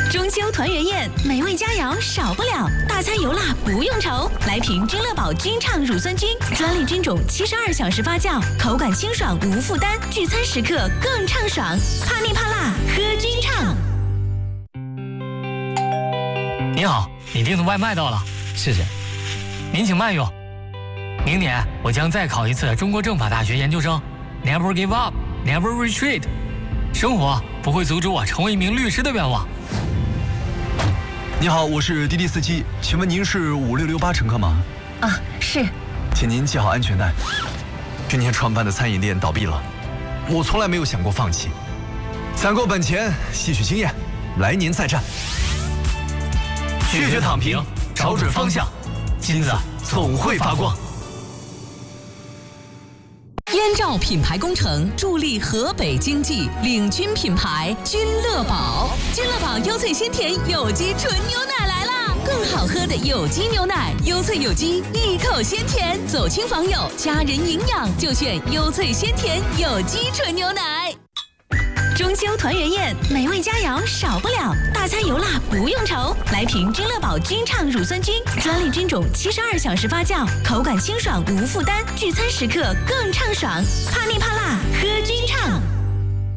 中秋团圆宴，美味佳肴少不了，大餐油辣不用愁。来瓶君乐宝君畅乳酸菌，专利菌种，72小时发酵，口感清爽无负担，聚餐时刻更畅爽。怕腻怕辣，喝君畅。 你好，你订的外卖到了，谢谢。您请慢用。明年我将再考一次中国政法大学研究生 ，Never give up, never retreat。生活不会阻止我成为一名律师的愿望。 你好，我是滴滴司机，请问您是5668乘客吗？ 啊，是。 请您系好安全带。去年创办的餐饮店倒闭了，我从来没有想过放弃。攒够本钱，吸取经验，来年再战。拒绝躺平，找准方向，金子总会发光。 燕赵品牌工程助力河北经济，领军品牌君乐宝。君乐宝优萃鲜甜有机纯牛奶来啦！更好喝的有机牛奶，优萃有机，一口鲜甜，走亲访友，家人营养就选优萃鲜甜有机纯牛奶。 中秋团圆宴，美味佳肴少不了，大餐油辣不用愁。来瓶君乐宝君畅乳酸菌，专利菌种，72小时发酵，口感清爽无负担，聚餐时刻更畅爽。怕腻怕辣，喝君